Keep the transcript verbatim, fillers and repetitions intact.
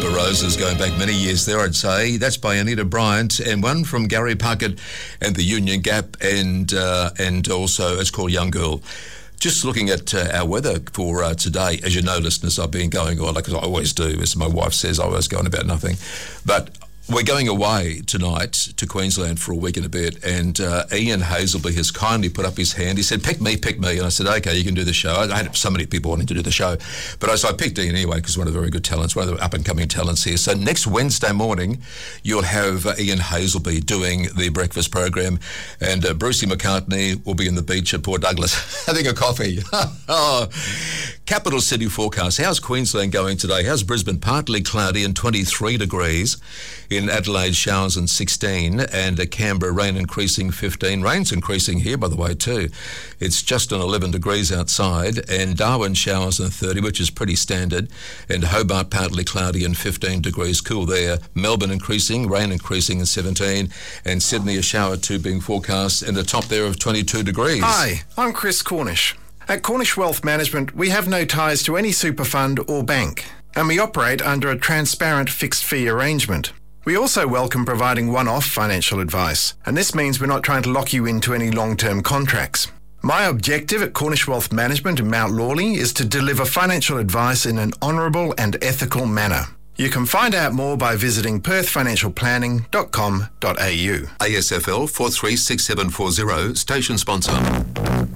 River Roses, going back many years there, I'd say. That's by Anita Bryant, and one from Gary Puckett and the Union Gap, and uh, and also it's called Young Girl. Just looking at uh, our weather for uh, today, as you know, listeners, I've been going on, like I always do, as my wife says, I always go on about nothing. But we're going away tonight to Queensland for a week and a bit, and uh, Ian Hazelby has kindly put up his hand. He said, pick me, pick me. And I said, okay, you can do the show. I had so many people wanting to do the show. But I, so I picked Ian anyway, because one of the very good talents, one of the up-and-coming talents here. So next Wednesday morning, you'll have uh, Ian Hazelby doing the breakfast program, and uh, Brucey McCartney will be in the beach at Port Douglas having a coffee. oh. Capital city forecast. How's Queensland going today? How's Brisbane? Partly cloudy and twenty-three degrees. In Adelaide, showers and sixteen. And uh, Canberra, rain increasing fifteen. Rain's increasing here, by the way, too. It's just on eleven degrees outside. And Darwin, showers and thirty, which is pretty standard. And Hobart, partly cloudy and fifteen degrees. Cool there. Melbourne increasing, rain increasing and seventeen. And Sydney, a shower too being forecast. And the top there of twenty-two degrees. Hi, I'm Chris Cornish. At Cornish Wealth Management, we have no ties to any super fund or bank, and we operate under a transparent fixed fee arrangement. We also welcome providing one-off financial advice, and this means we're not trying to lock you into any long-term contracts. My objective at Cornish Wealth Management in Mount Lawley is to deliver financial advice in an honourable and ethical manner. You can find out more by visiting perth financial planning dot com dot a u. A S F L four three six seven four zero, station sponsor.